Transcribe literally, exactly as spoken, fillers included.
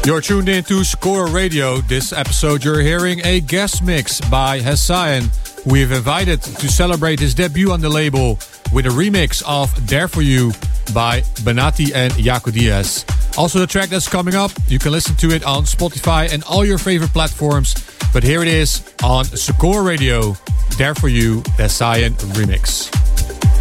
You're tuned in to Score Radio. This episode you're hearing a guest mix by Hessein, who we've invited to celebrate his debut on the label with a remix of There For You by Benatti and Jaco Diaz. Also the track that's coming up, you can listen to it on Spotify and all your favorite platforms, but here it is on Score Radio, There For You, Hessein remix.